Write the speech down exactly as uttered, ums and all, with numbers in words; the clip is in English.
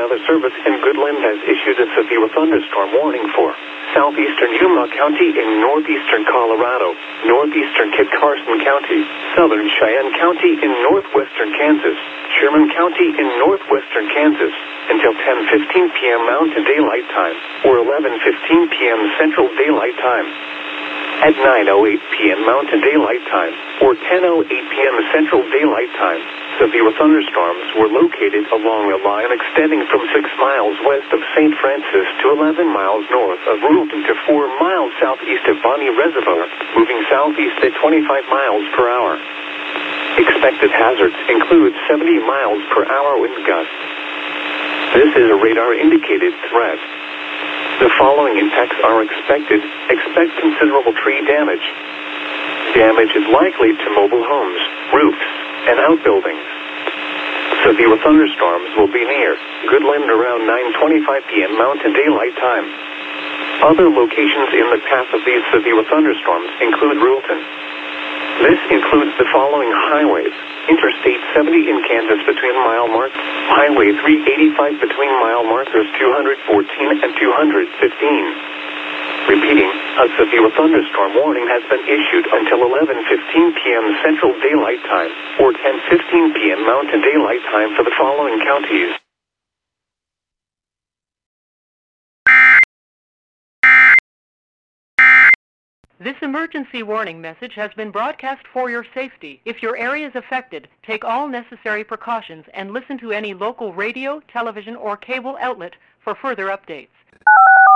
Weather Service in Goodland has issued a severe thunderstorm warning for southeastern Yuma County in northeastern Colorado, northeastern Kit Carson County, southern Cheyenne County in northwestern Kansas, Sherman County in northwestern Kansas, until ten fifteen p.m. Mountain Daylight Time, or eleven fifteen p.m. Central Daylight Time. At nine oh eight p.m. Mountain Daylight Time, or ten oh eight p.m. Central Daylight Time, severe thunderstorms were located along a line extending from six miles west of Saint Francis to eleven miles north of Ruleton to four miles southeast of Bonnie Reservoir, moving southeast at twenty-five miles per hour. Expected hazards include seventy miles per hour wind gusts. This is a radar-indicated threat. The following impacts are expected. Expect considerable tree damage. Damage is likely to mobile homes, roofs, and outbuildings. Severe thunderstorms will be near Goodland around nine twenty-five p.m. Mountain Daylight Time. Other locations in the path of these severe thunderstorms include Ruleton. This includes the following highways: Interstate seventy in Kansas between mile markers, Highway three eighty-five between mile markers two fourteen and two fifteen. Repeating, a severe thunderstorm warning has been issued until eleven fifteen p.m. Central Daylight Time, or ten fifteen p.m. Mountain Daylight Time for the following counties. This emergency warning message has been broadcast for your safety. If your area is affected, take all necessary precautions and listen to any local radio, television, or cable outlet for further updates.